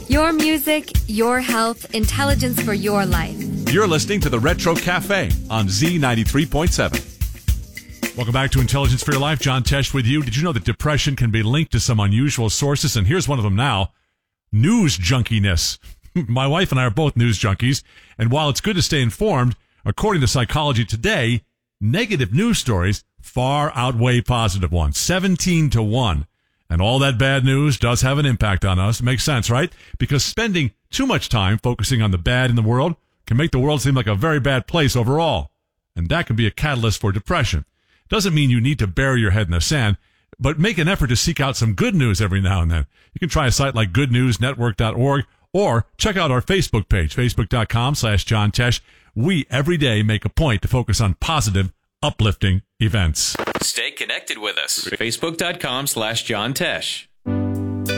Your music, your health, intelligence for your life. You're listening to the Retro Cafe on Z93.7. Welcome back to Intelligence for Your Life. John Tesh with you. Did you know that depression can be linked to some unusual sources? And here's one of them now. News junkiness. My wife and I are both news junkies. And while it's good to stay informed, according to Psychology Today, negative news stories far outweigh positive ones. 17-1. And all that bad news does have an impact on us. It makes sense, right? Because spending too much time focusing on the bad in the world can make the world seem like a very bad place overall. And that can be a catalyst for depression. Doesn't mean you need to bury your head in the sand, but make an effort to seek out some good news every now and then. You can try a site like goodnewsnetwork.org or check out our Facebook page, facebook.com/John Tesh. We every day make a point to focus on positive, uplifting events. Stay connected with us. Facebook.com/John Tesh.